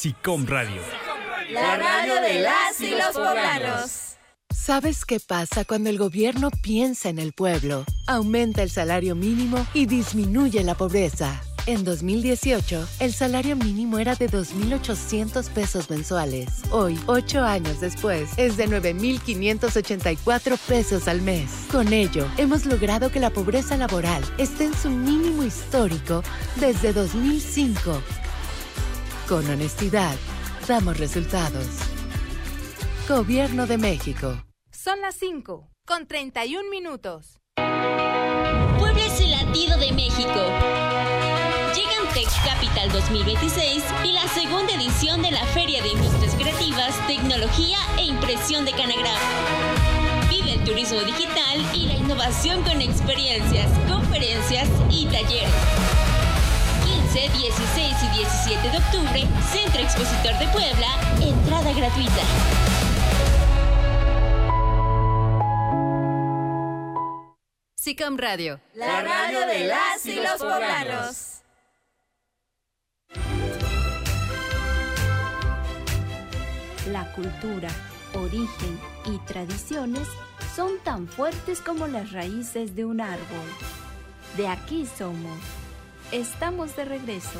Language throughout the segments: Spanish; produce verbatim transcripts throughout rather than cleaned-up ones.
SICOM Radio. La radio de las y los poblanos. ¿Sabes qué pasa cuando el gobierno piensa en el pueblo? Aumenta el salario mínimo y disminuye la pobreza. En dos mil dieciocho, el salario mínimo era de dos mil ochocientos pesos mensuales. Hoy, ocho años después, es de nueve mil quinientos ochenta y cuatro pesos al mes. Con ello, hemos logrado que la pobreza laboral esté en su mínimo histórico desde dos mil cinco. Con honestidad, damos resultados. Gobierno de México. Son las cinco, con treinta y un minutos. Puebla es el latido de México. Llegan Tech Capital dos mil veintiséis y la segunda edición de la Feria de Industrias Creativas, Tecnología e Impresión de Canagraph. Vive el turismo digital y la innovación con experiencias, conferencias y talleres. quince, dieciséis y diecisiete de octubre, Centro Expositor de Puebla, entrada gratuita. SICOM Radio. La radio de las y los poblanos. La cultura, origen y tradiciones son tan fuertes como las raíces de un árbol. De aquí somos. Estamos de regreso.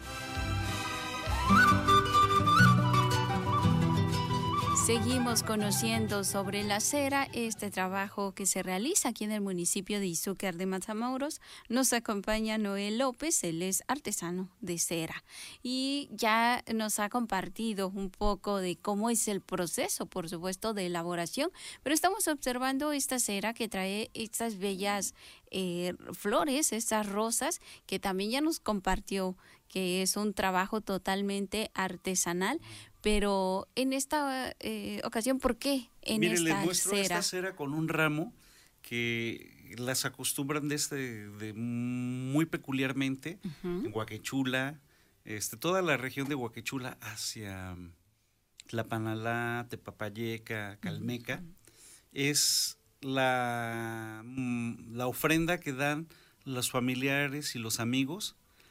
Seguimos conociendo sobre la cera, este trabajo que se realiza aquí en el municipio de Izúcar de Matamoros. Nos acompaña Noel López, él es artesano de cera y ya nos ha compartido un poco de cómo es el proceso, por supuesto, de elaboración, pero estamos observando esta cera que trae estas bellas eh, flores, estas rosas, que también ya nos compartió que es un trabajo totalmente artesanal. Pero en esta eh, ocasión, ¿por qué en Mire, esta le muestro cera? esta cera con un ramo que las acostumbran de este, de muy peculiarmente, uh-huh. en Huaquechula, este, toda la región de Huaquechula hacia Tlapanalá, Tepapayeca, Calmeca, uh-huh. es la, la ofrenda que dan los familiares y los amigos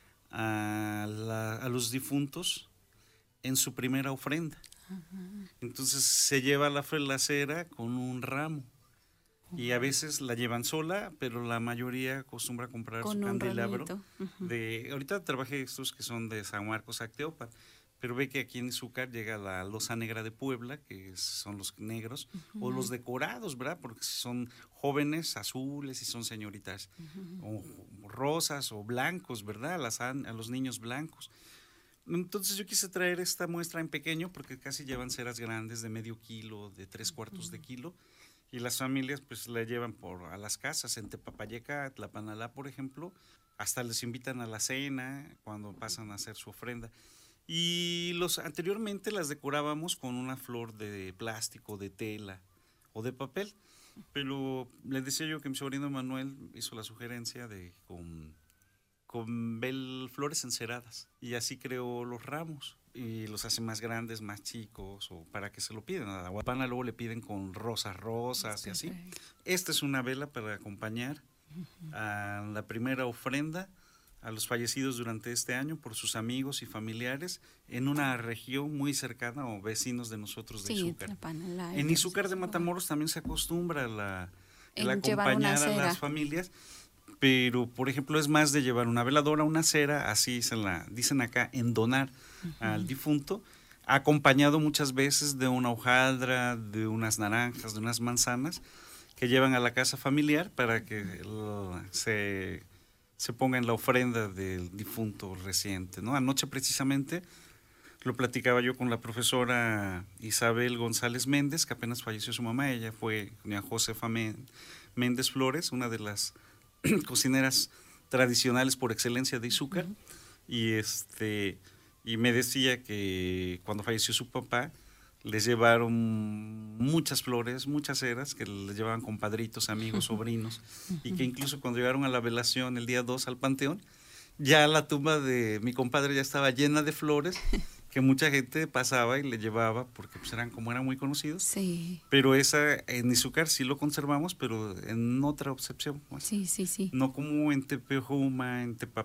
a, la, a los difuntos en su primera ofrenda. Uh-huh. Entonces se lleva la, la cera con un ramo. Uh-huh. Y a veces la llevan sola, pero la mayoría acostumbra a comprar con su candelabro. Uh-huh. De, ahorita trabajé estos que son de San Marcos, Acteopan, pero ve que aquí en Izúcar llega la loza negra de Puebla, que son los negros, uh-huh. o los decorados, ¿verdad? Porque son jóvenes azules y son señoritas, uh-huh. o rosas o blancos, ¿verdad? A, las, a los niños blancos. Entonces yo quise traer esta muestra en pequeño porque casi llevan ceras grandes de medio kilo, de tres cuartos uh-huh. de kilo, y las familias pues la llevan por a las casas, en Tepapayeca, Tlapanalá, por ejemplo, hasta les invitan a la cena cuando pasan a hacer su ofrenda. Y los anteriormente las decorábamos con una flor de plástico, de tela o de papel, pero les decía yo que mi sobrino Manuel hizo la sugerencia de con con bel, flores enceradas, y así creó los ramos y los hace más grandes, más chicos, o para que se lo piden. A la guapana luego le piden con rosas rosas sí, y así. Sí. Esta es una vela para acompañar uh-huh. a la primera ofrenda a los fallecidos durante este año por sus amigos y familiares en una región muy cercana o vecinos de nosotros de sí, Izúcar. En Izúcar de Matamoros también se acostumbra la, el acompañar a las familias, pero por ejemplo es más de llevar una veladora, una cera, así se la dicen acá, en donar uh-huh. al difunto, acompañado muchas veces de una hojaldra, de unas naranjas, de unas manzanas, que llevan a la casa familiar para que el, se, se ponga en la ofrenda del difunto reciente, ¿no? Anoche precisamente lo platicaba yo con la profesora Isabel González Méndez, que apenas falleció su mamá. Ella fue doña Josefa Méndez Flores, una de las cocineras tradicionales por excelencia de Izúcar, uh-huh. y este y me decía que cuando falleció su papá les llevaron muchas flores, muchas ceras, que les llevaban compadritos, amigos, sobrinos, uh-huh. y que incluso cuando llegaron a la velación el día dos al panteón, ya la tumba de mi compadre ya estaba llena de flores, que mucha gente pasaba y le llevaba, porque pues eran como eran muy conocidos. Sí. Pero esa, en Izúcar sí lo conservamos, pero en otra acepción. Pues. Sí, sí, sí. No como en Tepejuma, en Tepa